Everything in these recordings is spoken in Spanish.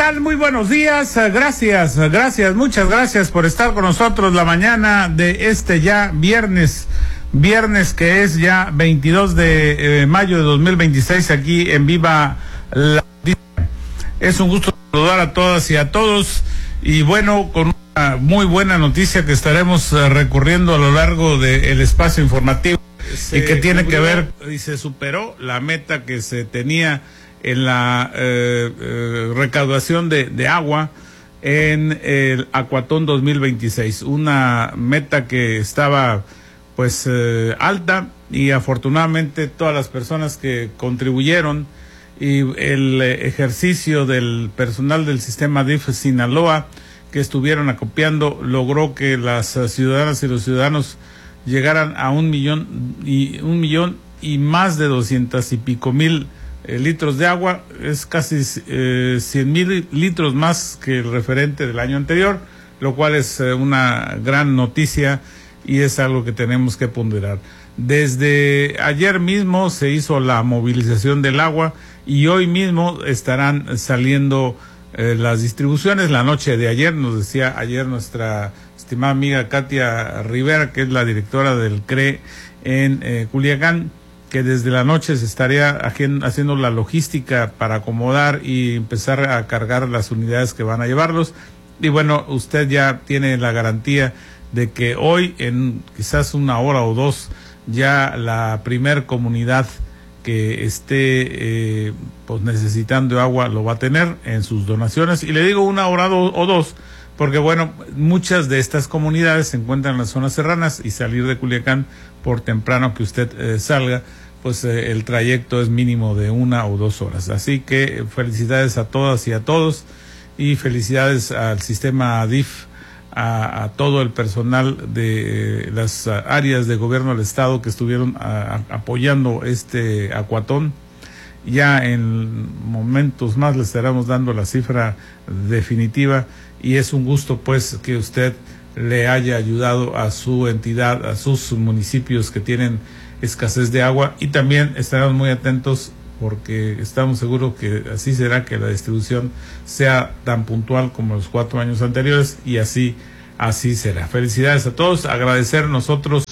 tal? Muy buenos días. Gracias, muchas gracias por estar con nosotros la mañana de este ya viernes que es ya 22 de mayo de 2026 aquí en Viva la Noticia. Es un gusto saludar a todas y a todos y bueno, con una muy buena noticia que estaremos recurriendo a lo largo del espacio informativo y que tiene que ver y se superó la meta que se tenía en la recaudación de agua en el Acuatón 2026, una meta que estaba pues alta y afortunadamente todas las personas que contribuyeron y el ejercicio del personal del sistema DIF Sinaloa que estuvieron acopiando logró que las ciudadanas y los ciudadanos llegaran a 1,000,000 y más de 200 y pico mil litros de agua. Es casi 100,000 litros más que el referente del año anterior, lo cual es una gran noticia y es algo que tenemos que ponderar. Desde ayer mismo se hizo la movilización del agua y hoy mismo estarán saliendo las distribuciones. La noche de ayer, nos decía ayer nuestra estimada amiga Katia Rivera, que es la directora del CRE en Culiacán, que desde la noche se estaría haciendo la logística para acomodar y empezar a cargar las unidades que van a llevarlos. Y bueno, usted ya tiene la garantía de que hoy, en quizás una hora o dos, ya la primer comunidad que esté pues necesitando agua lo va a tener en sus donaciones. Y le digo una hora o dos, porque bueno, muchas de estas comunidades se encuentran en las zonas serranas y salir de Culiacán, por temprano que usted salga, pues el trayecto es mínimo de 1 o 2 horas. Así que felicidades a todas y a todos y felicidades al sistema DIF, a todo el personal de las áreas de gobierno del estado que estuvieron apoyando este acuatón. Ya en momentos más le estaremos dando la cifra definitiva y es un gusto pues que usted le haya ayudado a su entidad, a sus municipios que tienen escasez de agua, y también estaremos muy atentos porque estamos seguros que así será, que la distribución sea tan puntual como los 4 años anteriores y así será. Felicidades a todos, agradecer nosotros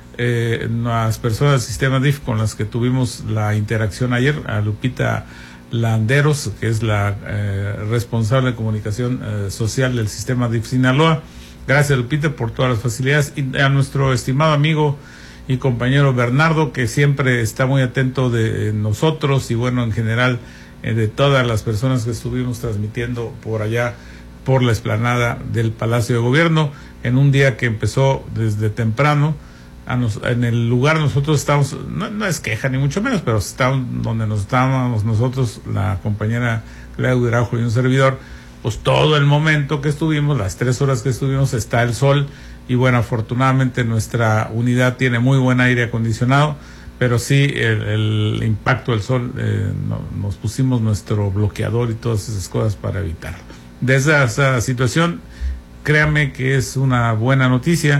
las personas del sistema DIF con las que tuvimos la interacción ayer, a Lupita Landeros, que es la responsable de comunicación social del sistema DIF Sinaloa. Gracias, Lupita, por todas las facilidades, y a nuestro estimado amigo y compañero Bernardo, que siempre está muy atento de nosotros y bueno, en general de todas las personas que estuvimos transmitiendo por allá, por la explanada del Palacio de Gobierno, en un día que empezó desde temprano. En el lugar nosotros estamos, no es queja ni mucho menos, pero estamos donde nos estábamos nosotros, la compañera Claudia Araujo y un servidor, pues todo el momento que estuvimos, las 3 horas que estuvimos, está el sol. Y bueno, afortunadamente nuestra unidad tiene muy buen aire acondicionado, pero sí el impacto del sol, nos pusimos nuestro bloqueador y todas esas cosas para evitarlo. De esa situación, créame que es una buena noticia,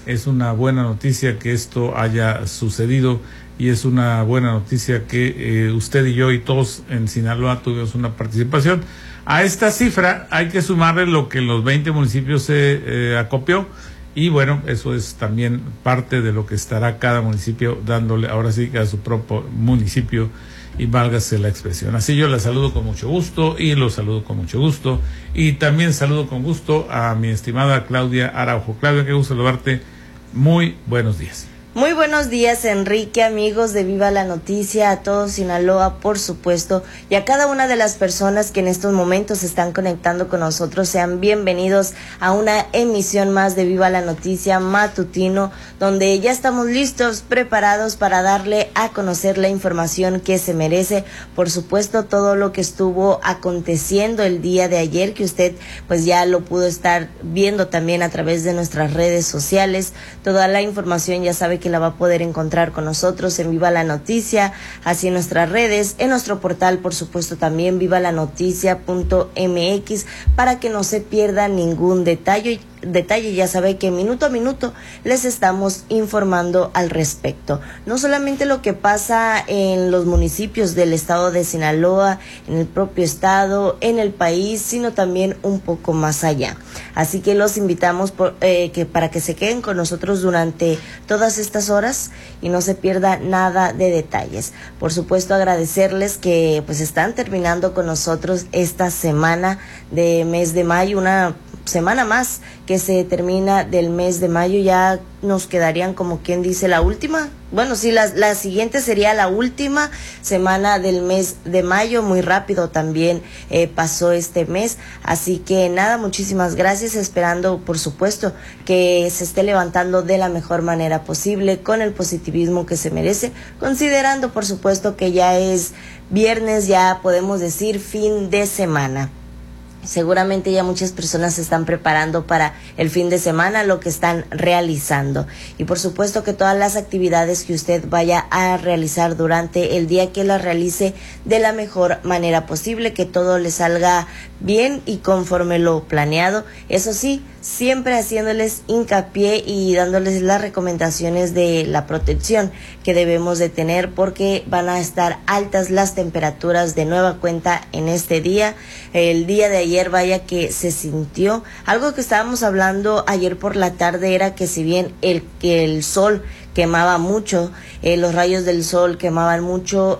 que esto haya sucedido y es una buena noticia que usted y yo y todos en Sinaloa tuvimos una participación. A esta cifra hay que sumarle lo que en los 20 municipios se acopió. Y bueno, eso es también parte de lo que estará cada municipio dándole ahora sí a su propio municipio, y válgase la expresión. Así yo la saludo con mucho gusto y lo saludo con mucho gusto. Y también saludo con gusto a mi estimada Claudia Araujo. Claudia, qué gusto saludarte. Muy buenos días. Muy buenos días, Enrique, amigos de Viva la Noticia, a todos Sinaloa, por supuesto, y a cada una de las personas que en estos momentos se están conectando con nosotros. Sean bienvenidos a una emisión más de Viva la Noticia matutino, donde ya estamos listos, preparados para darle a conocer la información que se merece. Por supuesto, todo lo que estuvo aconteciendo el día de ayer, que usted pues ya lo pudo estar viendo también a través de nuestras redes sociales. Toda la información ya sabe que la va a poder encontrar con nosotros en Viva la Noticia, así en nuestras redes, en nuestro portal, por supuesto también vivalanoticia.mx, para que no se pierda ningún detalle detalle, ya sabe que minuto a minuto les estamos informando al respecto. No solamente lo que pasa en los municipios del estado de Sinaloa, en el propio estado, en el país, sino también un poco más allá. Así que los invitamos para que se queden con nosotros durante todas estas horas y no se pierda nada de detalles. Por supuesto, agradecerles que pues están terminando con nosotros esta semana de mes de mayo, una semana más que se termina del mes de mayo. Ya nos quedarían, como quien dice, la última. Bueno, sí, la siguiente sería la última semana del mes de mayo. Muy rápido también pasó este mes. Así que nada, muchísimas gracias. Esperando, por supuesto, que se esté levantando de la mejor manera posible, con el positivismo que se merece, considerando, por supuesto, que ya es viernes, ya podemos decir fin de semana. Seguramente ya muchas personas se están preparando para el fin de semana, lo que están realizando. Y por supuesto que todas las actividades que usted vaya a realizar durante el día, que las realice de la mejor manera posible, que todo le salga bien y conforme lo planeado. Eso sí, siempre haciéndoles hincapié y dándoles las recomendaciones de la protección que debemos de tener, porque van a estar altas las temperaturas de nueva cuenta en este día. El día de ayer, vaya que se sintió. Algo que estábamos hablando ayer por la tarde era que si bien el sol quemaba mucho, los rayos del sol quemaban mucho,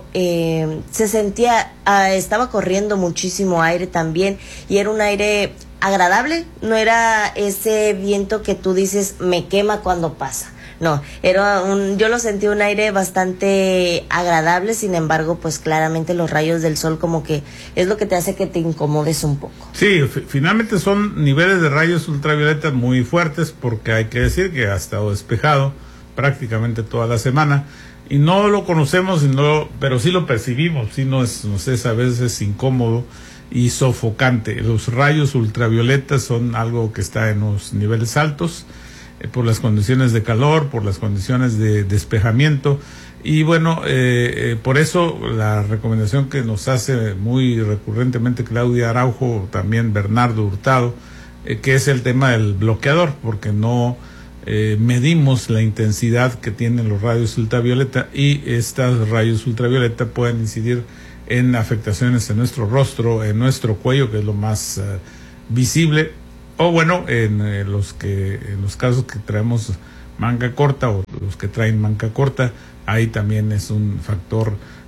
se sentía, estaba corriendo muchísimo aire también, y era un aire agradable, no era ese viento que tú dices me quema cuando pasa. No, yo lo sentí un aire bastante agradable. Sin embargo, pues claramente los rayos del sol como que es lo que te hace que te incomodes un poco. Sí, finalmente son niveles de rayos ultravioleta muy fuertes, porque hay que decir que ha estado despejado prácticamente toda la semana y no lo conocemos, pero sí lo percibimos. Sí, nos es a veces incómodo y sofocante. Los rayos ultravioletas son algo que está en los niveles altos, por las condiciones de calor, por las condiciones de despejamiento, y bueno, por eso la recomendación que nos hace muy recurrentemente Claudia Araujo, también Bernardo Hurtado, que es el tema del bloqueador, porque no medimos la intensidad que tienen los rayos ultravioleta, y estos rayos ultravioleta pueden incidir en afectaciones en nuestro rostro, en nuestro cuello, que es lo más visible, o bueno, en los casos que traemos manga corta, o los que traen manga corta, ahí también es un factor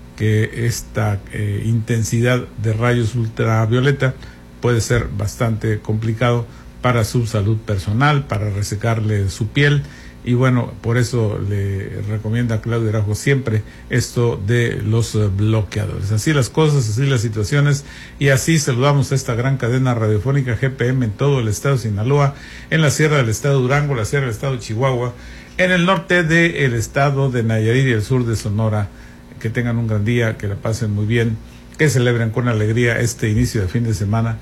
que esta intensidad de rayos ultravioleta puede ser bastante complicado para su salud personal, para resecarle su piel. Y bueno, por eso le recomienda a Claudia Araujo siempre esto de los bloqueadores. Así las cosas, así las situaciones, y así saludamos a esta gran cadena radiofónica GPM en todo el estado de Sinaloa, en la sierra del estado de Durango, la sierra del estado de Chihuahua, en el norte del estado de Nayarit y el sur de Sonora. Que tengan un gran día, que la pasen muy bien, que celebren con alegría este inicio de fin de semana,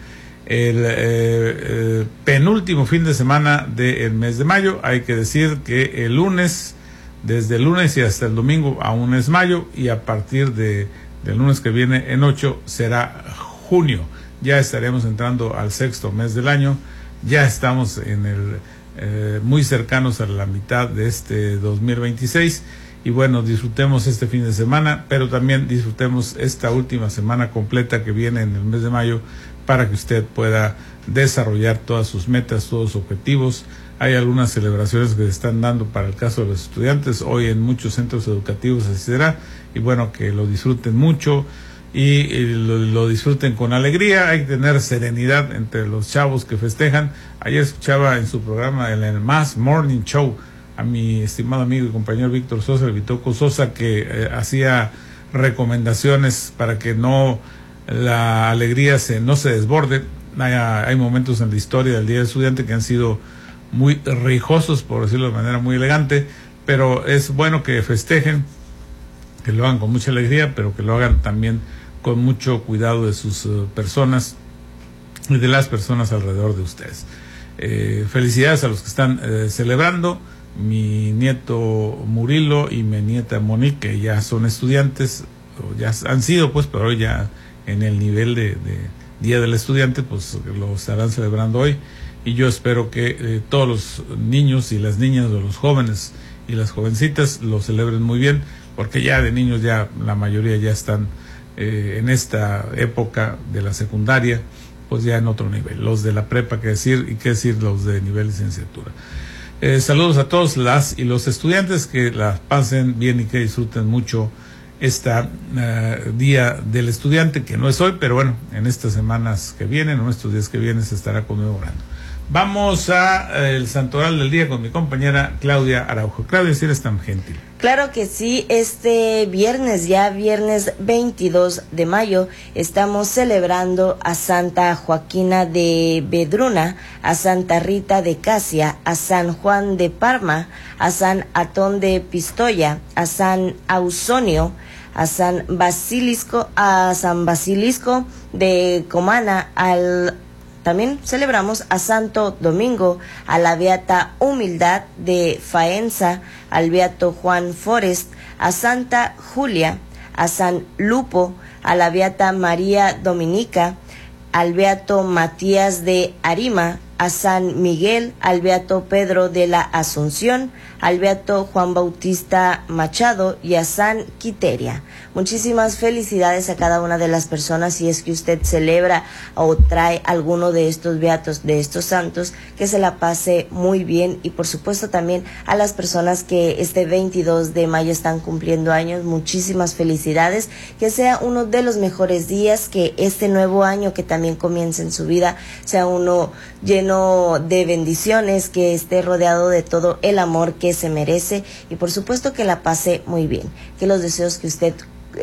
el penúltimo fin de semana del mes de mayo. Hay que decir que el lunes, desde el lunes y hasta el domingo aún es mayo, y a partir del lunes que viene en 8 será junio. Ya estaremos entrando al sexto mes del año, ya estamos muy cercanos a la mitad de este 2026, y bueno, disfrutemos este fin de semana, pero también disfrutemos esta última semana completa que viene en el mes de mayo, para que usted pueda desarrollar todas sus metas, todos sus objetivos. Hay algunas celebraciones que se están dando para el caso de los estudiantes. Hoy en muchos centros educativos así será, y bueno, que lo disfruten mucho y lo disfruten con alegría. Hay que tener serenidad entre los chavos que festejan. Ayer escuchaba en su programa, en el Mass Morning Show, a mi estimado amigo y compañero Víctor Sosa, el Vitoco Sosa, que hacía recomendaciones para que la alegría no se desborde. Hay momentos en la historia del Día del Estudiante que han sido muy rijosos, por decirlo de manera muy elegante, pero es bueno que festejen, que lo hagan con mucha alegría, pero que lo hagan también con mucho cuidado de sus personas y de las personas alrededor de ustedes. Felicidades a los que están celebrando. Mi nieto Murilo y mi nieta Monique, que ya son estudiantes, o ya han sido, pues, pero hoy ya en el nivel de Día del Estudiante, pues lo estarán celebrando hoy. y yo espero que todos los niños y las niñas o los jóvenes y las jovencitas lo celebren muy bien, porque ya de niños ya la mayoría ya están en esta época de la secundaria, pues ya en otro nivel, los de la prepa, qué decir los de nivel licenciatura. Saludos a todos las y los estudiantes, que la pasen bien y que disfruten mucho esta Día del Estudiante, que no es hoy, pero bueno, en estas semanas que vienen, o estos días que vienen, se estará conmemorando. Vamos a el santoral del día con mi compañera Claudia Araujo. Claudia, si eres tan gentil. Claro que sí, este viernes, ya viernes 22 de mayo, estamos celebrando a Santa Joaquina de Vedruna, a Santa Rita de Casia, a San Juan de Parma, a San Atón de Pistoia, a San Ausonio, a San Basilisco de Comana, también celebramos a Santo Domingo, a la Beata Humildad de Faenza, al Beato Juan Forest, a Santa Julia, a San Lupo, a la Beata María Dominica, al Beato Matías de Arima, a San Miguel, al Beato Pedro de la Asunción, al Beato Juan Bautista Machado y a San Quiteria. Muchísimas felicidades a cada una de las personas, si es que usted celebra o trae alguno de estos beatos, de estos santos, que se la pase muy bien, y por supuesto también a las personas que este 22 de mayo están cumpliendo años, muchísimas felicidades, que sea uno de los mejores días, que este nuevo año que también comience en su vida sea uno lleno de bendiciones, que esté rodeado de todo el amor que se merece, y por supuesto que la pase muy bien, que los deseos que usted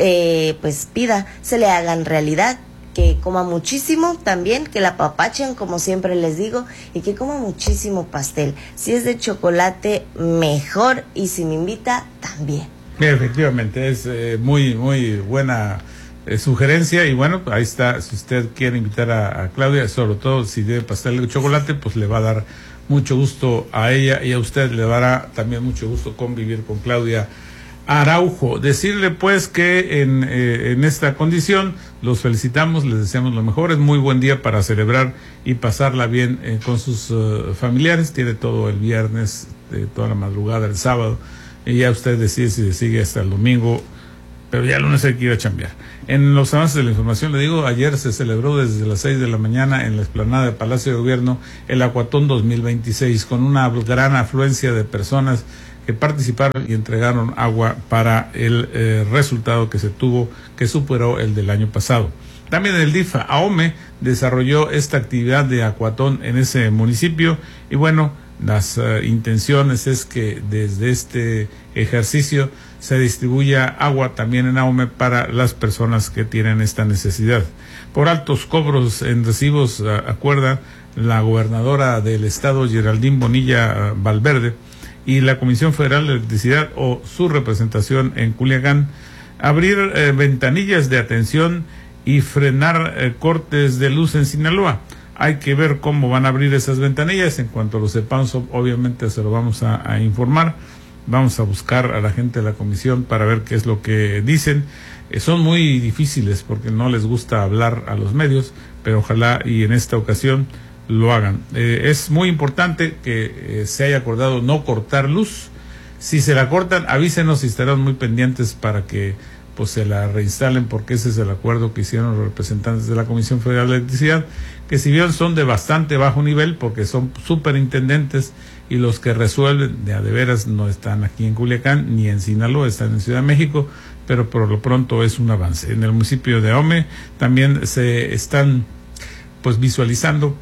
pues pida se le hagan realidad, que coma muchísimo también, que la apapachen como siempre les digo, y que coma muchísimo pastel. Si es de chocolate, mejor, y si me invita, también. Efectivamente, es muy buena sugerencia, y bueno, ahí está. Si usted quiere invitar a Claudia, sobre todo si debe pastel de chocolate, pues le va a dar mucho gusto a ella, y a usted le dará también mucho gusto convivir con Claudia Araujo. Decirle pues que en esta condición los felicitamos, les deseamos lo mejor. Es muy buen día para celebrar y pasarla bien con sus familiares. Tiene todo el viernes, toda la madrugada, el sábado, y ya usted decide si se sigue hasta el domingo, pero ya el lunes hay que ir a chambear. En los avances de la información, le digo, ayer se celebró desde las 6 de la mañana en la explanada del Palacio de Gobierno el Acuatón 2026, con una gran afluencia de personas que participaron y entregaron agua para el resultado que se tuvo, que superó el del año pasado. También el DIF AOME desarrolló esta actividad de acuatón en ese municipio, y bueno, las intenciones es que desde este ejercicio se distribuya agua también en AOME para las personas que tienen esta necesidad. Por altos cobros en recibos, acuerda la gobernadora del estado, Geraldine Bonilla Valverde, y la Comisión Federal de Electricidad o su representación en Culiacán, abrir ventanillas de atención y frenar cortes de luz en Sinaloa. Hay que ver cómo van a abrir esas ventanillas. En cuanto lo sepamos, obviamente se lo vamos a informar. Vamos a buscar a la gente de la comisión para ver qué es lo que dicen. Son muy difíciles porque no les gusta hablar a los medios, pero ojalá y en esta ocasión lo hagan. Es muy importante que se haya acordado no cortar luz. Si se la cortan, avísenos y estarán muy pendientes para que pues se la reinstalen, porque ese es el acuerdo que hicieron los representantes de la Comisión Federal de Electricidad, que si bien son de bastante bajo nivel, porque son superintendentes, y los que resuelven de a de veras no están aquí en Culiacán ni en Sinaloa, están en Ciudad de México, pero por lo pronto es un avance. En el municipio de AOME también se están pues visualizando,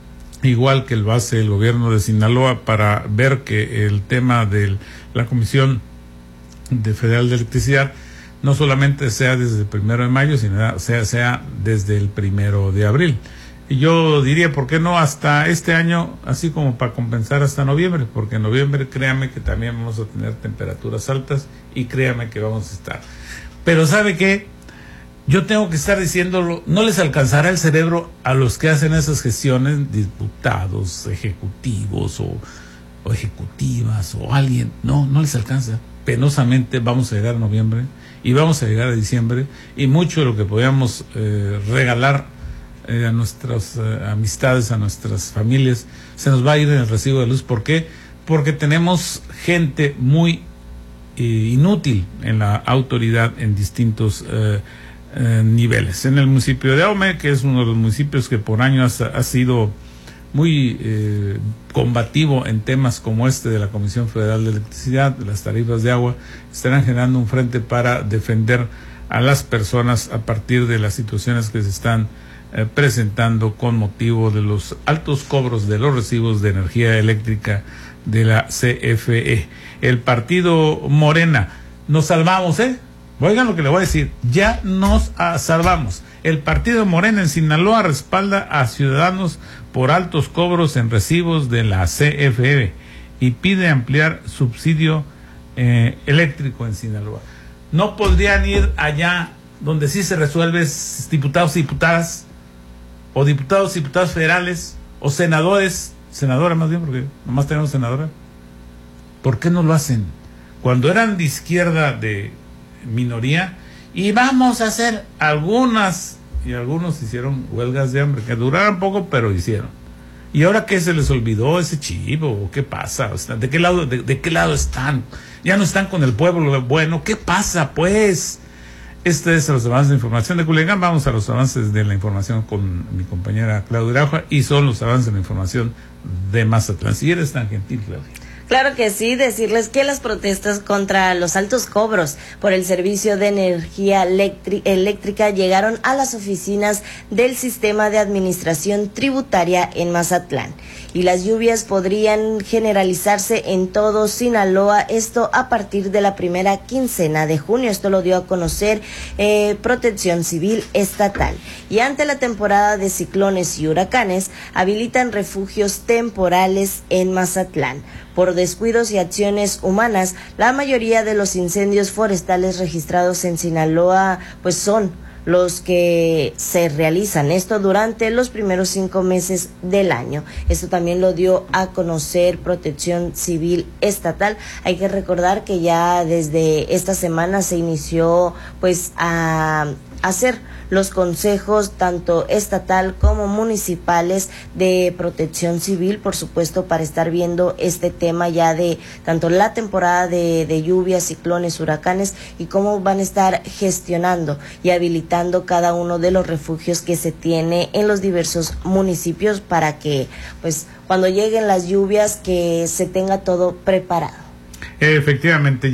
igual que lo hace el gobierno de Sinaloa, para ver que el tema de la Comisión Federal de Electricidad no solamente sea desde el 1 de mayo, sino sea desde el 1 de abril. Y yo diría, ¿por qué no hasta este año, así como para compensar hasta noviembre? Porque en noviembre, créame que también vamos a tener temperaturas altas, y créame que vamos a estar. Pero ¿sabe qué? Yo tengo que estar diciéndolo, no les alcanzará el cerebro a los que hacen esas gestiones, diputados, ejecutivos o ejecutivas o alguien, no les alcanza. Penosamente vamos a llegar a noviembre y vamos a llegar a diciembre, y mucho de lo que podíamos regalar a nuestras amistades, a nuestras familias, se nos va a ir en el recibo de luz. ¿Por qué? Porque tenemos gente muy inútil en la autoridad en distintos niveles. En el municipio de Ahome, que es uno de los municipios que por años ha sido muy combativo en temas como este de la Comisión Federal de Electricidad, de las tarifas de agua, estarán generando un frente para defender a las personas a partir de las situaciones que se están presentando con motivo de los altos cobros de los recibos de energía eléctrica de la CFE. El partido Morena, nos salvamos, oigan lo que le voy a decir, ya nos salvamos. El partido Morena en Sinaloa respalda a ciudadanos por altos cobros en recibos de la CFE y pide ampliar subsidio eléctrico en Sinaloa. ¿No podrían ir allá donde sí se resuelve, diputados y diputadas, o diputados y diputadas federales, o senadores, senadora más bien, porque nomás tenemos senadora? ¿Por qué no lo hacen? Cuando eran de izquierda, de minoría, y vamos a hacer algunas, y algunos hicieron huelgas de hambre, que duraron poco, pero hicieron. ¿Y ahora qué se les olvidó ese chivo? ¿Qué pasa? ¿De qué lado están? Ya no están con el pueblo bueno. ¿Qué pasa, pues? Este es los avances de información de Culiacán. Vamos a los avances de la información con mi compañera Claudia Irauja, y son los avances de la información de Mazatlán. Si eres tan gentil, Claudia. Claro que sí, decirles que las protestas contra los altos cobros por el servicio de energía eléctrica llegaron a las oficinas del Sistema de Administración Tributaria en Mazatlán. Y las lluvias podrían generalizarse en todo Sinaloa, esto a partir de la primera quincena de junio. Esto lo dio a conocer Protección Civil Estatal. Y ante la temporada de ciclones y huracanes, habilitan refugios temporales en Mazatlán. Por descuidos y acciones humanas, la mayoría de los incendios forestales registrados en Sinaloa pues son los que se realizan esto durante los primeros 5 meses del año. Esto también lo dio a conocer Protección Civil Estatal. Hay que recordar que ya desde esta semana se inició pues a hacer los consejos tanto estatal como municipales de protección civil, por supuesto, para estar viendo este tema ya de tanto la temporada de lluvias, ciclones, huracanes, y cómo van a estar gestionando y habilitando cada uno de los refugios que se tiene en los diversos municipios para que pues cuando lleguen las lluvias que se tenga todo preparado. Efectivamente.